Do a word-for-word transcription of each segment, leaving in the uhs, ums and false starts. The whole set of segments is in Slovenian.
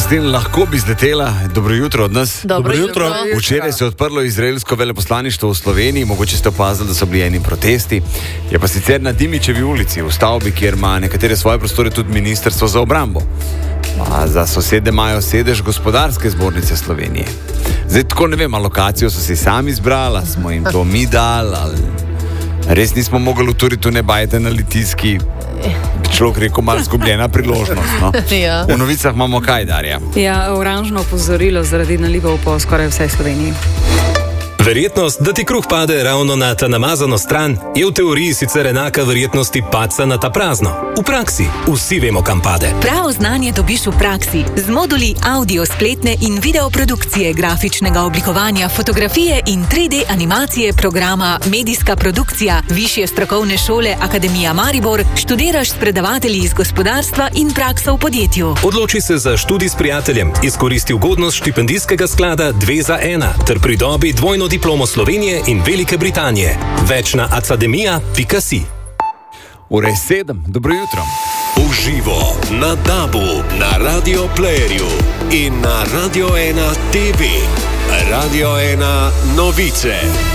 Kristin, lahko bi zletela. Dobro jutro od nas. Dobro jutro. Včeraj se je odprlo izraelsko veleposlaništvo v Sloveniji. Mogoče ste opazili, da so bili eni protesti. Je pa sicer na Dimičevi ulici, v stavbi, kjer ima nekatere svoje prostore tudi Ministrstvo za obrambo. Pa za sosede imajo sedež Gospodarske zbornice Slovenije. Zdaj tako ne vem, lokacijo so si sami izbrali, smo jim to mi dali, ali res nismo mogli uturiti v nebajte na Litijski. Bi človek rekel, malo zgubljena priložnost. No? Ja. V novicah imamo kaj, Darja? Ja, oranžno opozorilo zaradi nalivov po skoraj vsej Sloveniji. Verjetnost, da ti kruh pade ravno na ta namazano stran, je v teoriji sicer enaka verjetnosti padca na ta prazno. V praksi vsi vemo, kam pade. Pravo znanje dobiš v praksi z moduli audio, spletne in video produkcije, grafičnega oblikovanja, fotografije in tri D animacije programa Medijska produkcija Višje strokovne šole Akademija Maribor. Študiraš s predavatelji iz gospodarstva in praksa v podjetju. Odloči se za študij s prijateljem, izkoristi ugodnost štipendijskega sklada dve za ena ter pridobi dvojno diplomo Slovenije in Velike Britanije. Več na academija pika si. Ura je sedem, dobro jutro. Uživo na Dabu, na Radio Playerju in na Radio ena T V. Radio ena novice.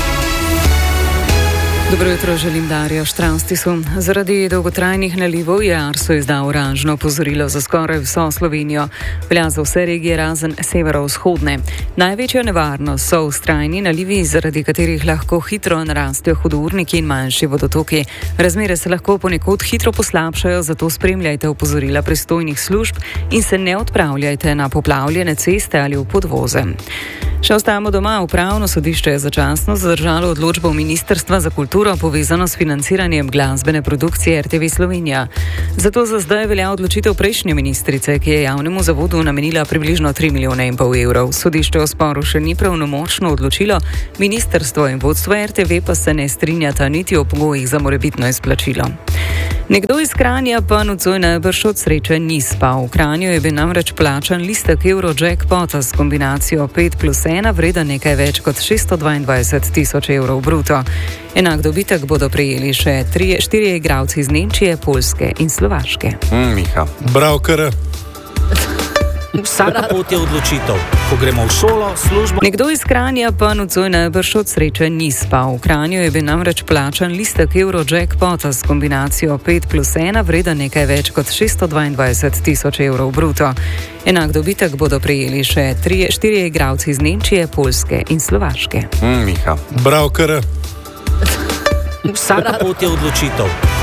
Dobro jutro, želim Darja Štravstisu. Zaradi dolgotrajnih nalivov je Arso izdal oranžno opozorilo za skoraj vso Slovenijo. Velja za vse regije razen severovzhodne. Največja nevarnost so vztrajni nalivi, zaradi katerih lahko hitro narastejo hudourniki in manjši vodotoki. Razmere se lahko ponekod hitro poslabšajo, zato spremljajte opozorila pristojnih služb in se ne odpravljajte na poplavljene ceste ali v podvoze. Še ostajamo doma. Upravno sodišče je začasno zadržalo odločbo Ministrstva za kulturo povezano s financiranjem glasbene produkcije R T V Slovenija. Zato za zdaj velja odločitev prejšnje ministrice, ki je javnemu zavodu namenila približno tri milijone in pol evrov. Sodišče o sporu še ni pravnomočno odločilo, ministrstvo in vodstvo R T V pa se ne strinjata niti o pogojih za morebitno izplačilo. Nekdo iz Kranja pa nocoj najbrž od sreče ni spal. V Kranju je bil namreč plačan listek Eurojackpota s kombinacijo pet plus ena vreden nekaj več kot šeststo dvaindvajset tisoč evrov bruto. Enak dobitek bodo prejeli še trije, štirje igralci iz Nemčije, Poljske in Slovaške. Mm, Miha. Bravo, kar. Vsaka pot je odločitev. Ko gremo v šolo, službo... Nekdo iz Kranja pa nocoj najbrž od sreče ni spal. V Kranju je bil namreč plačan listek Eurojackpota s kombinacijo pet plus ena vreden nekaj več kot šeststo dvaindvajset tisoč evrov bruto. Enak dobitek bodo prejeli še trije, štirje igralci iz Nemčije, Poljske in Slovaške. Mm, Miha. Bravo, kar. Vsaka pot je odločitev.